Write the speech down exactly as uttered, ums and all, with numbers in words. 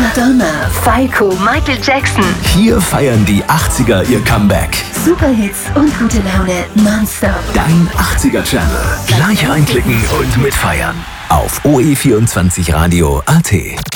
Madonna, Falco, Michael Jackson. Hier feiern die achtziger ihr Comeback. Superhits und gute Laune nonstop. Dein achtziger-Channel. Gleich reinklicken und mitfeiern. Auf o e vierundzwanzig radio punkt a t.